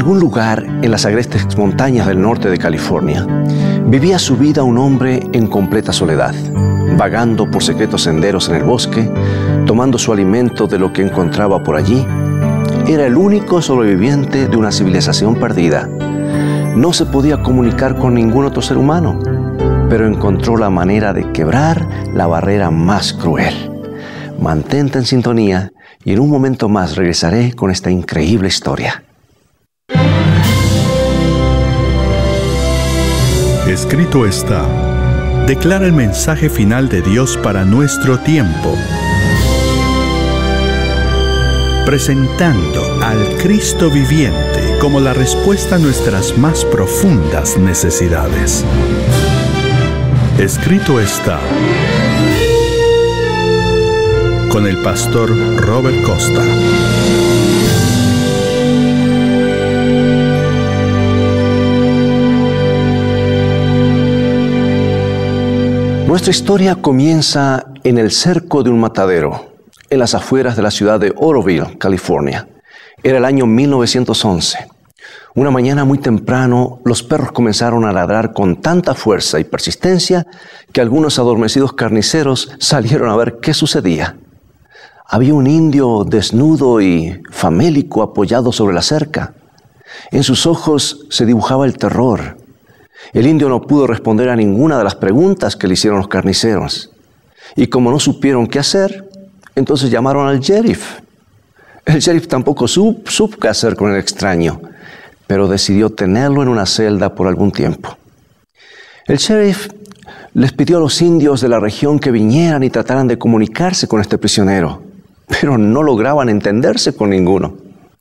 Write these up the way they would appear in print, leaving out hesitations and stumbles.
algún lugar en las agrestes montañas del norte de California, vivía su vida un hombre en completa soledad, vagando por secretos senderos en el bosque, tomando su alimento de lo que encontraba por allí. Era el único sobreviviente de una civilización perdida. No se podía comunicar con ningún otro ser humano, pero encontró la manera de quebrar la barrera más cruel. Mantente en sintonía y en un momento más regresaré con esta increíble historia. Escrito está: declara el mensaje final de Dios para nuestro tiempo, presentando al Cristo viviente como la respuesta a nuestras más profundas necesidades. Escrito está, con el pastor Robert Costa. Nuestra historia comienza en el cerco de un matadero, en las afueras de la ciudad de Oroville, California. Era el año 1911. Una mañana muy temprano, los perros comenzaron a ladrar con tanta fuerza y persistencia que algunos adormecidos carniceros salieron a ver qué sucedía. Había un indio desnudo y famélico apoyado sobre la cerca. En sus ojos se dibujaba el terror. El indio no pudo responder a ninguna de las preguntas que le hicieron los carniceros. Y como no supieron qué hacer, entonces llamaron al sheriff. El sheriff tampoco supo qué hacer con el extraño, pero decidió tenerlo en una celda por algún tiempo. El sheriff les pidió a los indios de la región que vinieran y trataran de comunicarse con este prisionero, pero no lograban entenderse con ninguno.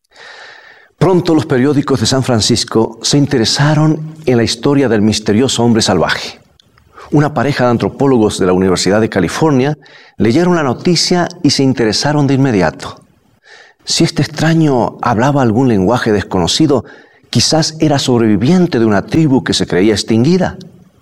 Pronto los periódicos de San Francisco se interesaron en la historia del misterioso hombre salvaje. Una pareja de antropólogos de la Universidad de California leyeron la noticia y se interesaron de inmediato. Si este extraño hablaba algún lenguaje desconocido, quizás era sobreviviente de una tribu que se creía extinguida.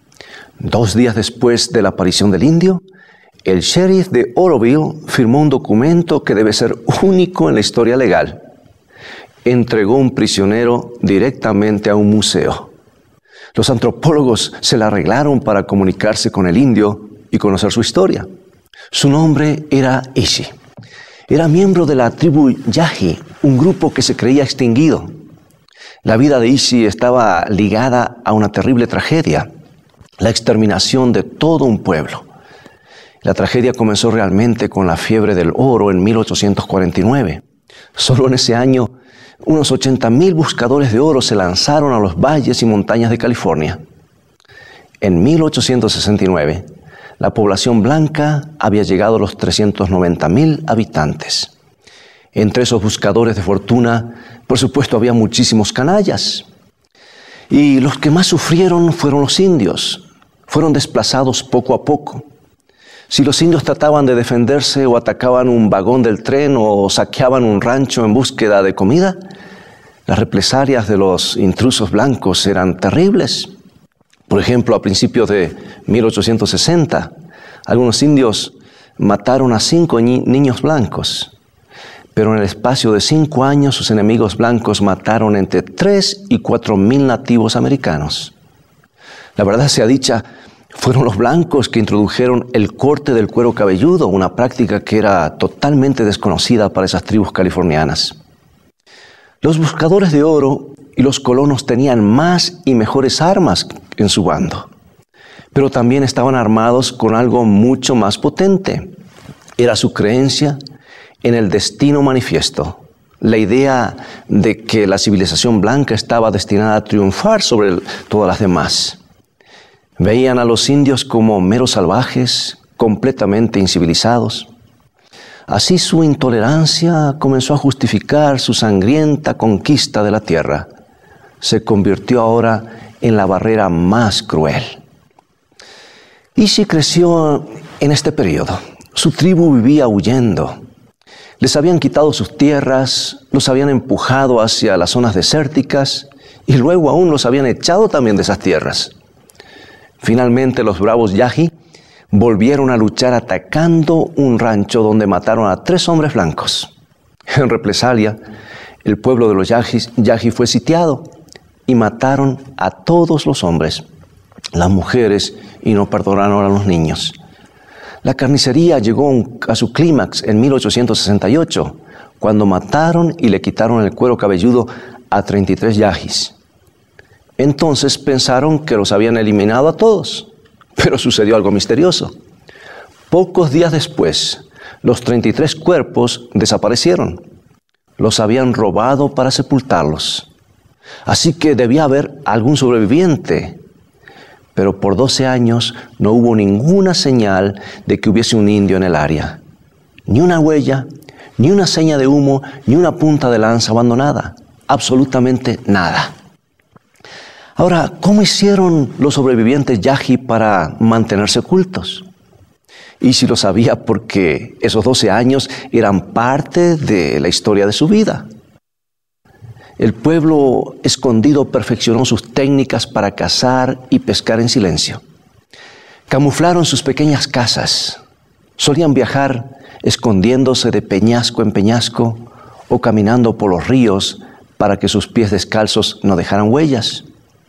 2 días después de la aparición del indio, el sheriff de Oroville firmó un documento que debe ser único en la historia legal. Entregó un prisionero directamente a un museo. Los antropólogos se la arreglaron para comunicarse con el indio y conocer su historia. Su nombre era Ishi. Era miembro de la tribu Yahi, un grupo que se creía extinguido. La vida de Ishi estaba ligada a una terrible tragedia, la exterminación de todo un pueblo. La tragedia comenzó realmente con la fiebre del oro en 1849. Solo en ese año, unos 80,000 buscadores de oro se lanzaron a los valles y montañas de California. En 1869, la población blanca había llegado a los 390,000 habitantes. Entre esos buscadores de fortuna, por supuesto, había muchísimos canallas. Y los que más sufrieron fueron los indios. Fueron desplazados poco a poco. Si los indios trataban de defenderse o atacaban un vagón del tren o saqueaban un rancho en búsqueda de comida, las represalias de los intrusos blancos eran terribles. Por ejemplo, a principios de 1860, algunos indios mataron a 5 niños blancos. Pero en el espacio de 5 años, sus enemigos blancos mataron entre 3 y 4,000 nativos americanos. La verdad sea dicha, fueron los blancos que introdujeron el corte del cuero cabelludo, una práctica que era totalmente desconocida para esas tribus californianas. Los buscadores de oro y los colonos tenían más y mejores armas en su bando, pero también estaban armados con algo mucho más potente. Era su creencia en el destino manifiesto, la idea de que la civilización blanca estaba destinada a triunfar sobre todas las demás. Veían a los indios como meros salvajes, completamente incivilizados. Así su intolerancia comenzó a justificar su sangrienta conquista de la tierra. Se convirtió ahora en la barrera más cruel. Ishi creció en este periodo. Su tribu vivía huyendo. Les habían quitado sus tierras, los habían empujado hacia las zonas desérticas y luego aún los habían echado también de esas tierras. Finalmente los bravos Yahi volvieron a luchar atacando un rancho donde mataron a 3 hombres blancos. En represalia, el pueblo de los Yaji fue sitiado y mataron a todos los hombres, las mujeres y no perdonaron a los niños. La carnicería llegó a su clímax en 1868, cuando mataron y le quitaron el cuero cabelludo a 33 Yajis. Entonces pensaron que los habían eliminado a todos, pero sucedió algo misterioso. Pocos días después, los 33 cuerpos desaparecieron. Los habían robado para sepultarlos. Así que debía haber algún sobreviviente. Pero por 12 años no hubo ninguna señal de que hubiese un indio en el área. Ni una huella, ni una seña de humo, ni una punta de lanza abandonada. Absolutamente nada. Ahora, ¿cómo hicieron los sobrevivientes Yaji para mantenerse ocultos? Y si lo sabía porque esos 12 años eran parte de la historia de su vida. El pueblo escondido perfeccionó sus técnicas para cazar y pescar en silencio. Camuflaron sus pequeñas casas. Solían viajar escondiéndose de peñasco en peñasco o caminando por los ríos para que sus pies descalzos no dejaran huellas.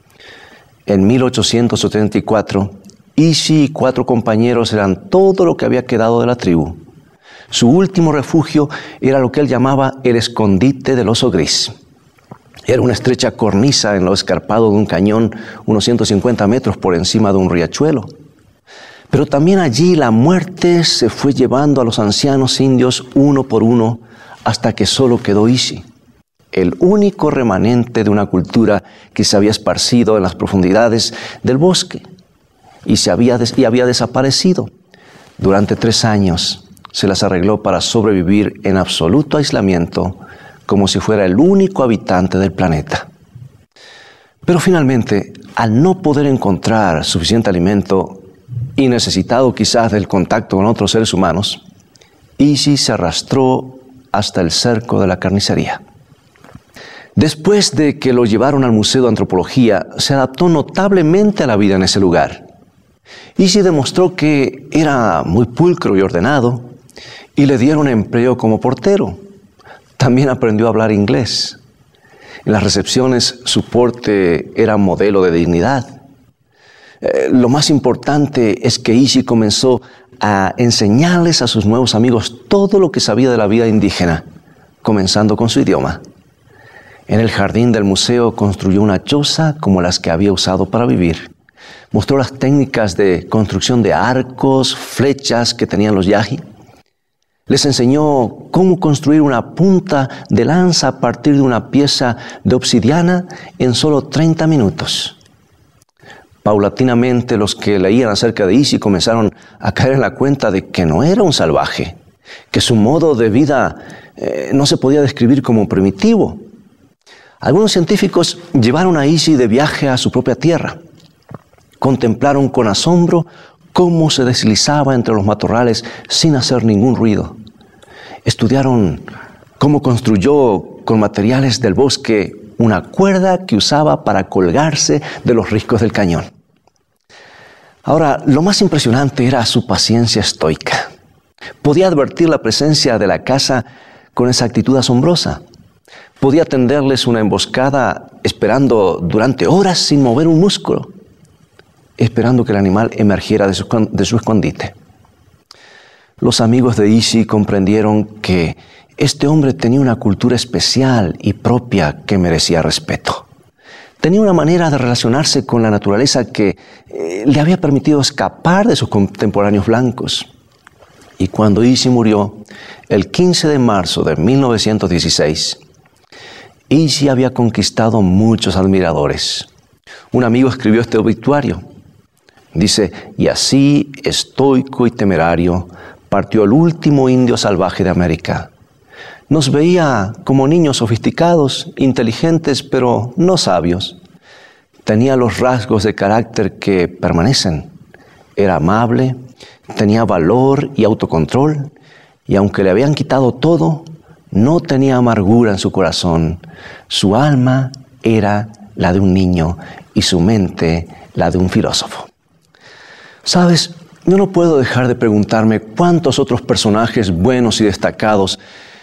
En 1874, Ishi y 4 compañeros eran todo lo que había quedado de la tribu. Su último refugio era lo que él llamaba el escondite del oso gris. Era una estrecha cornisa en lo escarpado de un cañón, unos 150 metros por encima de un riachuelo. Pero también allí la muerte se fue llevando a los ancianos indios uno por uno hasta que solo quedó Ishi, el único remanente de una cultura que se había esparcido en las profundidades del bosque y había desaparecido. Durante 3 años se las arregló para sobrevivir en absoluto aislamiento, como si fuera el único habitante del planeta. Pero finalmente, al no poder encontrar suficiente alimento y necesitado quizás del contacto con otros seres humanos, Ishi se arrastró hasta el cerco de la carnicería. Después de que lo llevaron al Museo de Antropología, se adaptó notablemente a la vida en ese lugar. Ishi demostró que era muy pulcro y ordenado y le dieron empleo como portero. También aprendió a hablar inglés. En las recepciones su porte era modelo de dignidad. Lo más importante es que Ishi comenzó a enseñarles a sus nuevos amigos todo lo que sabía de la vida indígena, comenzando con su idioma. En el jardín del museo construyó una choza como las que había usado para vivir. Mostró las técnicas de construcción de arcos, flechas que tenían los Yaji. Les enseñó cómo construir una punta de lanza a partir de una pieza de obsidiana en solo 30 minutos. Paulatinamente los que leían acerca de Ishi comenzaron a caer en la cuenta de que no era un salvaje, que su modo de vida no se podía describir como primitivo. Algunos científicos llevaron a Ishi de viaje a su propia tierra. Contemplaron con asombro cómo se deslizaba entre los matorrales sin hacer ningún ruido. Estudiaron cómo construyó con materiales del bosque una cuerda que usaba para colgarse de los riscos del cañón. Ahora, lo más impresionante era su paciencia estoica. Podía advertir la presencia de la caza con exactitud asombrosa. Podía tenderles una emboscada esperando durante horas sin mover un músculo, esperando que el animal emergiera de su escondite. Los amigos de Ishi comprendieron que este hombre tenía una cultura especial y propia que merecía respeto. Tenía una manera de relacionarse con la naturaleza que le había permitido escapar de sus contemporáneos blancos. Y cuando Ishi murió, el 15 de marzo de 1916, Ishi había conquistado muchos admiradores. Un amigo escribió este obituario. Dice: y así, estoico y temerario, partió el último indio salvaje de América. Nos veía como niños sofisticados, inteligentes, pero no sabios. Tenía los rasgos de carácter que permanecen. Era amable, tenía valor y autocontrol, y aunque le habían quitado todo, no tenía amargura en su corazón. Su alma era la de un niño y su mente la de un filósofo. ¿Sabes? Yo no puedo dejar de preguntarme cuántos otros personajes buenos y destacados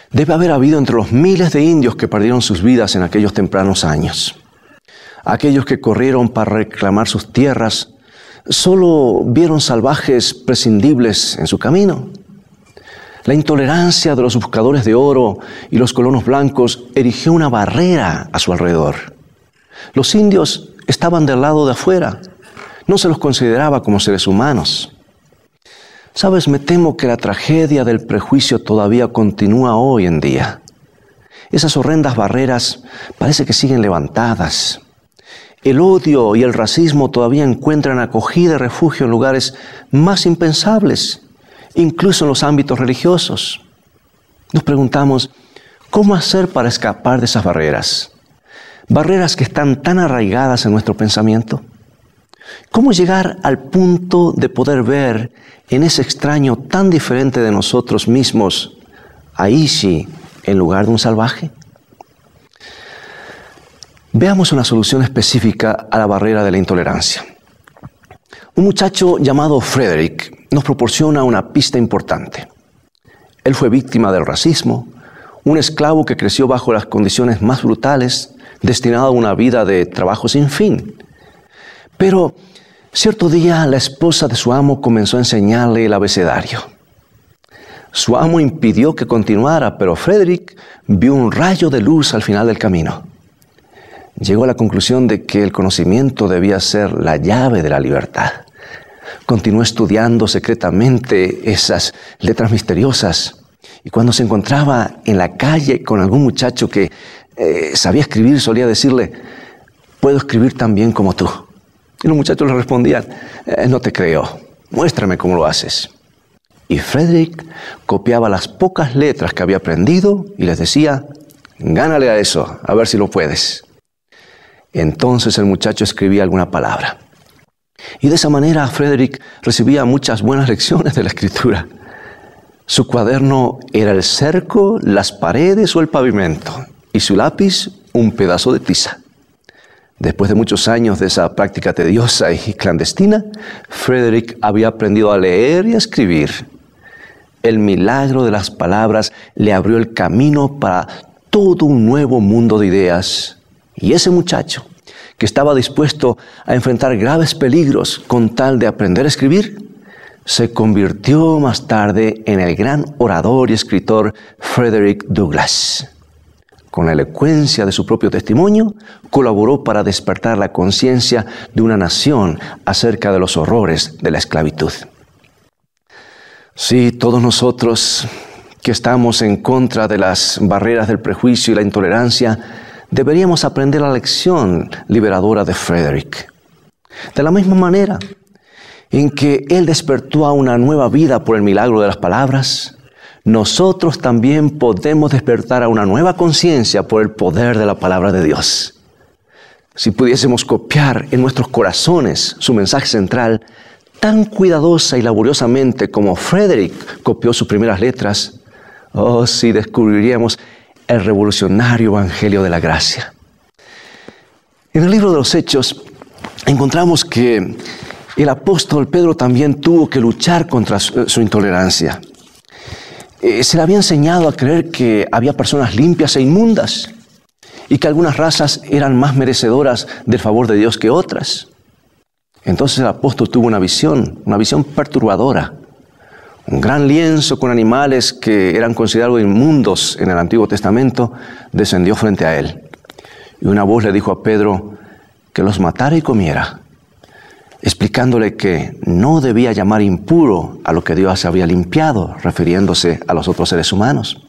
Debe haber habido entre los miles de indios que perdieron sus vidas en aquellos tempranos años. Aquellos que corrieron para reclamar sus tierras solo vieron salvajes prescindibles en su camino. La intolerancia de los buscadores de oro y los colonos blancos erigió una barrera a su alrededor. Los indios estaban del lado de afuera. No se los consideraba como seres humanos. Sabes, me temo que la tragedia del prejuicio todavía continúa hoy en día. Esas horrendas barreras parece que siguen levantadas. El odio y el racismo todavía encuentran acogida y refugio en lugares más impensables, incluso en los ámbitos religiosos. Nos preguntamos, ¿cómo hacer para escapar de esas barreras? Barreras que están tan arraigadas en nuestro pensamiento. ¿Cómo llegar al punto de poder ver en ese extraño tan diferente de nosotros mismos a Ishi en lugar de un salvaje? Veamos una solución específica a la barrera de la intolerancia. Un muchacho llamado Frederick nos proporciona una pista importante. Él fue víctima del racismo, un esclavo que creció bajo las condiciones más brutales, destinado a una vida de trabajo sin fin. Pero cierto día la esposa de su amo comenzó a enseñarle el abecedario. Su amo impidió que continuara, pero Frederick vio un rayo de luz al final del camino. Llegó a la conclusión de que el conocimiento debía ser la llave de la libertad. Continuó estudiando secretamente esas letras misteriosas. Y cuando se encontraba en la calle con algún muchacho que sabía escribir, solía decirle, «¿Puedo escribir tan bien como tú?» Y los muchachos le respondían, «No te creo, muéstrame cómo lo haces». Y Frederick copiaba las pocas letras que había aprendido y les decía, «Gánale a eso, a ver si lo puedes». Entonces el muchacho escribía alguna palabra. Y de esa manera Frederick recibía muchas buenas lecciones de la escritura. Su cuaderno era el cerco, las paredes o el pavimento, y su lápiz un pedazo de tiza. Después de muchos años de esa práctica tediosa y clandestina, Frederick había aprendido a leer y a escribir. El milagro de las palabras le abrió el camino para todo un nuevo mundo de ideas. Y ese muchacho, que estaba dispuesto a enfrentar graves peligros con tal de aprender a escribir, se convirtió más tarde en el gran orador y escritor Frederick Douglass. Con la elocuencia de su propio testimonio, colaboró para despertar la conciencia de una nación acerca de los horrores de la esclavitud. Sí, todos nosotros que estamos en contra de las barreras del prejuicio y la intolerancia, deberíamos aprender la lección liberadora de Frederick. De la misma manera en que él despertó a una nueva vida por el milagro de las palabras, nosotros también podemos despertar a una nueva conciencia por el poder de la palabra de Dios. Si pudiésemos copiar en nuestros corazones su mensaje central tan cuidadosa y laboriosamente como Frederick copió sus primeras letras, sí descubriríamos el revolucionario evangelio de la gracia. En el libro de los Hechos encontramos que el apóstol Pedro también tuvo que luchar contra su intolerancia. Se le había enseñado a creer que había personas limpias e inmundas y que algunas razas eran más merecedoras del favor de Dios que otras. Entonces el apóstol tuvo una visión perturbadora. Un gran lienzo con animales que eran considerados inmundos en el Antiguo Testamento descendió frente a él. Y una voz le dijo a Pedro que los matara y comiera, explicándole que no debía llamar impuro a lo que Dios había limpiado, refiriéndose a los otros seres humanos.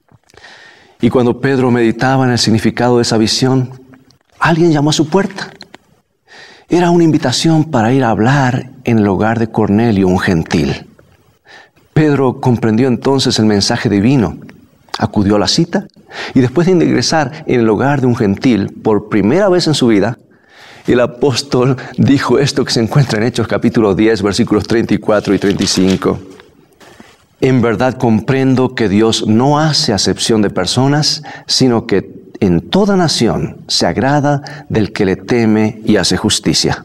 Y cuando Pedro meditaba en el significado de esa visión, alguien llamó a su puerta. Era una invitación para ir a hablar en el hogar de Cornelio, un gentil. Pedro comprendió entonces el mensaje divino, acudió a la cita y después de ingresar en el hogar de un gentil por primera vez en su vida, el apóstol dijo esto que se encuentra en Hechos capítulo 10, versículos 34 y 35. En verdad comprendo que Dios no hace acepción de personas, sino que en toda nación se agrada del que le teme y hace justicia.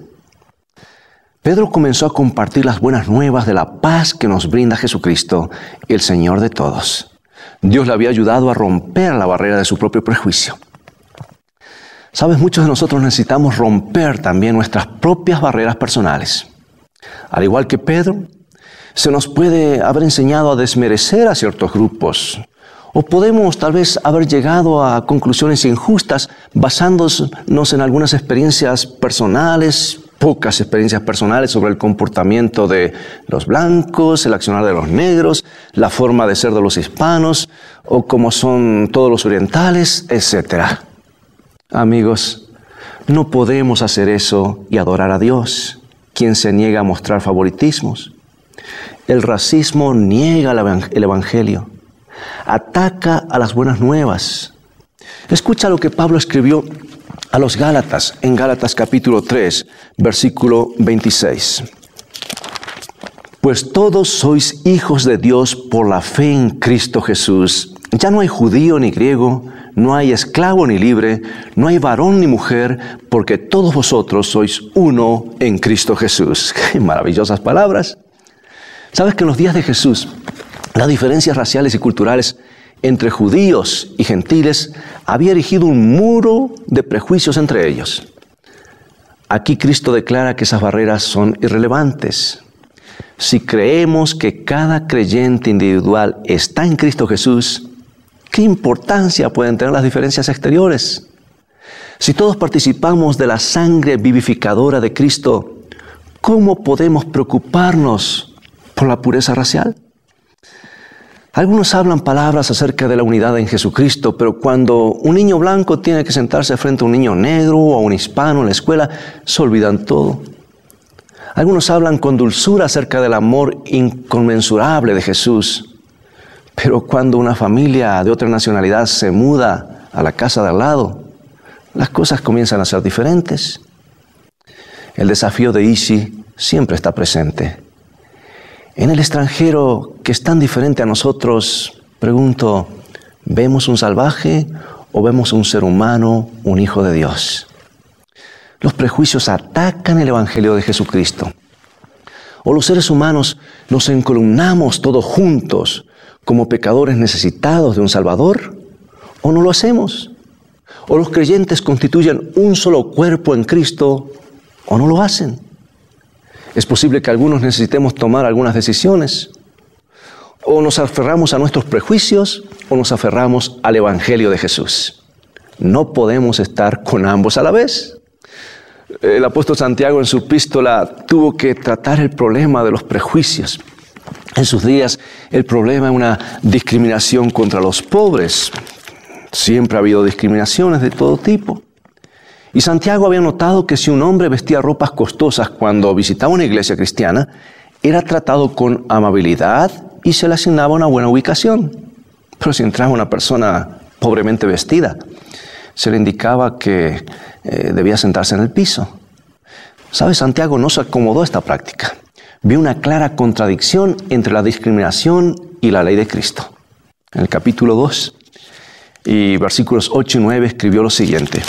Pedro comenzó a compartir las buenas nuevas de la paz que nos brinda Jesucristo, el Señor de todos. Dios le había ayudado a romper la barrera de su propio prejuicio. Sabes, muchos de nosotros necesitamos romper también nuestras propias barreras personales. Al igual que Pedro, se nos puede haber enseñado a desmerecer a ciertos grupos, o podemos tal vez haber llegado a conclusiones injustas basándonos en algunas experiencias personales, pocas experiencias personales sobre el comportamiento de los blancos, el accionar de los negros, la forma de ser de los hispanos, o cómo son todos los orientales, etc. Amigos, no podemos hacer eso y adorar a Dios, quien se niega a mostrar favoritismos. El racismo niega el Evangelio, ataca a las buenas nuevas. Escucha lo que Pablo escribió a los Gálatas, en Gálatas capítulo 3, versículo 26. Pues todos sois hijos de Dios por la fe en Cristo Jesús. Ya no hay judío ni griego, no hay esclavo ni libre, no hay varón ni mujer, porque todos vosotros sois uno en Cristo Jesús. ¡Qué maravillosas palabras! ¿Sabes que en los días de Jesús, las diferencias raciales y culturales entre judíos y gentiles había erigido un muro de prejuicios entre ellos? Aquí Cristo declara que esas barreras son irrelevantes. Si creemos que cada creyente individual está en Cristo Jesús, ¿qué importancia pueden tener las diferencias exteriores? Si todos participamos de la sangre vivificadora de Cristo, ¿cómo podemos preocuparnos por la pureza racial? Algunos hablan palabras acerca de la unidad en Jesucristo, pero cuando un niño blanco tiene que sentarse frente a un niño negro o a un hispano en la escuela, se olvidan todo. Algunos hablan con dulzura acerca del amor inconmensurable de Jesús, pero cuando una familia de otra nacionalidad se muda a la casa de al lado, las cosas comienzan a ser diferentes. El desafío de Ishi siempre está presente. En el extranjero que es tan diferente a nosotros, pregunto, ¿vemos un salvaje o vemos un ser humano, un hijo de Dios? Los prejuicios atacan el Evangelio de Jesucristo. O los seres humanos nos encolumnamos todos juntos como pecadores necesitados de un Salvador, o no lo hacemos. O los creyentes constituyen un solo cuerpo en Cristo, o no lo hacen. Es posible que algunos necesitemos tomar algunas decisiones. O nos aferramos a nuestros prejuicios, o nos aferramos al Evangelio de Jesús. No podemos estar con ambos a la vez. El apóstol Santiago en su epístola tuvo que tratar el problema de los prejuicios. En sus días el problema es una discriminación contra los pobres. Siempre ha habido discriminaciones de todo tipo. Y Santiago había notado que si un hombre vestía ropas costosas cuando visitaba una iglesia cristiana, era tratado con amabilidad y se le asignaba una buena ubicación. Pero si entraba una persona pobremente vestida, se le indicaba que debía sentarse en el piso. ¿Sabes? Santiago no se acomodó a esta práctica. Vio una clara contradicción entre la discriminación y la ley de Cristo. En el capítulo 2 y versículos 8 y 9 escribió lo siguiente.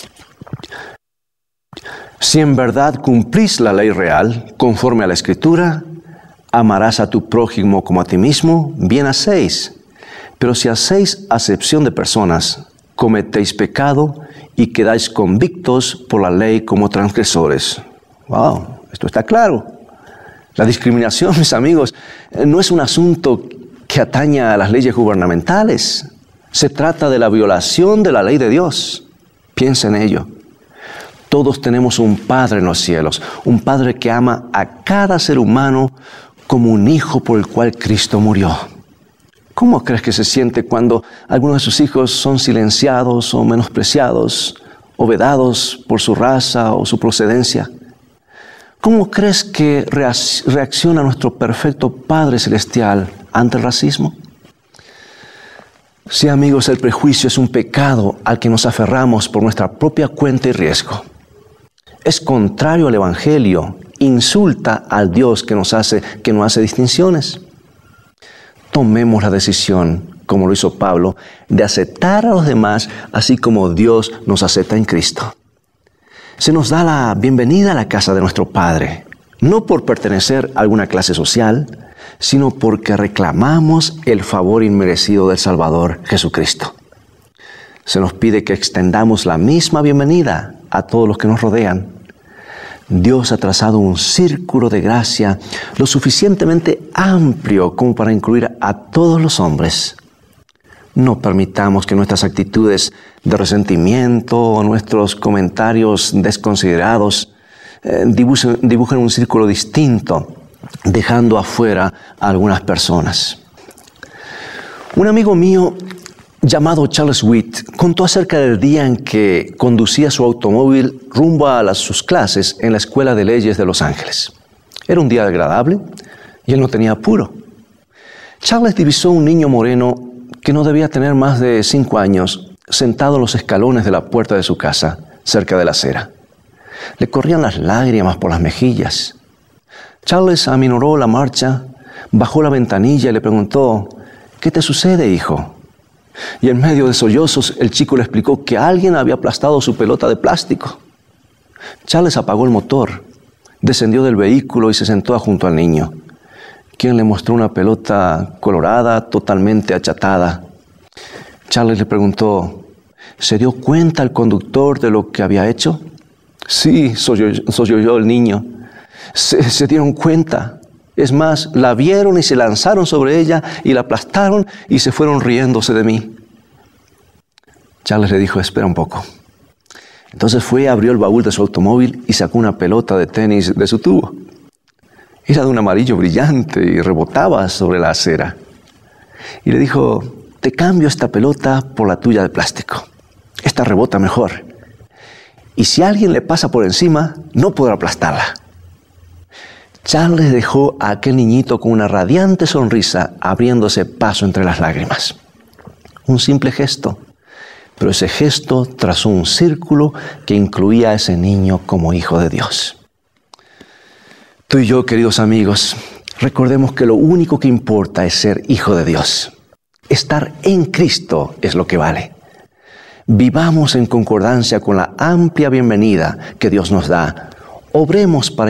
Si en verdad cumplís la ley real, conforme a la Escritura, amarás a tu prójimo como a ti mismo, bien hacéis. Pero si hacéis acepción de personas, cometéis pecado y quedáis convictos por la ley como transgresores. ¡Wow! Esto está claro. La discriminación, mis amigos, no es un asunto que atañe a las leyes gubernamentales. Se trata de la violación de la ley de Dios. Piensa en ello. Todos tenemos un Padre en los cielos, un Padre que ama a cada ser humano como un hijo por el cual Cristo murió. ¿Cómo crees que se siente cuando algunos de sus hijos son silenciados o menospreciados o vedados por su raza o su procedencia? ¿Cómo crees que reacciona nuestro perfecto Padre Celestial ante el racismo? Sí, amigos, el prejuicio es un pecado al que nos aferramos por nuestra propia cuenta y riesgo. Es contrario al Evangelio, insulta al Dios que no hace distinciones. Tomemos la decisión, como lo hizo Pablo, de aceptar a los demás así como Dios nos acepta en Cristo. Se nos da la bienvenida a la casa de nuestro Padre, no por pertenecer a alguna clase social, sino porque reclamamos el favor inmerecido del Salvador Jesucristo. Se nos pide que extendamos la misma bienvenida a todos los que nos rodean. Dios ha trazado un círculo de gracia lo suficientemente amplio como para incluir a todos los hombres. No permitamos que nuestras actitudes de resentimiento o nuestros comentarios desconsiderados dibujen un círculo distinto, dejando afuera a algunas personas. Un amigo mío llamado Charles Witt contó acerca del día en que conducía su automóvil rumbo a sus clases en la Escuela de Leyes de Los Ángeles. Era un día agradable y él no tenía apuro. Charles divisó un niño moreno que no debía tener más de 5 años, sentado en los escalones de la puerta de su casa, cerca de la acera. Le corrían las lágrimas por las mejillas. Charles aminoró la marcha, bajó la ventanilla y le preguntó: «¿Qué te sucede, hijo?». Y en medio de sollozos, el chico le explicó que alguien había aplastado su pelota de plástico. Charles apagó el motor, descendió del vehículo y se sentó junto al niño, quien le mostró una pelota colorada, totalmente achatada. Charles le preguntó: «¿Se dio cuenta el conductor de lo que había hecho?». «Sí», sollozó el niño. Se dieron cuenta. Es más, la vieron y se lanzaron sobre ella y la aplastaron y se fueron riéndose de mí». Charles le dijo: «Espera un poco». Entonces abrió el baúl de su automóvil y sacó una pelota de tenis de su tubo. Era de un amarillo brillante y rebotaba sobre la acera. Y le dijo: «Te cambio esta pelota por la tuya de plástico. Esta rebota mejor. Y si alguien le pasa por encima, no podrá aplastarla». Charles dejó a aquel niñito con una radiante sonrisa, abriéndose paso entre las lágrimas. Un simple gesto, pero ese gesto trazó un círculo que incluía a ese niño como hijo de Dios. Tú y yo, queridos amigos, recordemos que lo único que importa es ser hijo de Dios. Estar en Cristo es lo que vale. Vivamos en concordancia con la amplia bienvenida que Dios nos da. Obremos para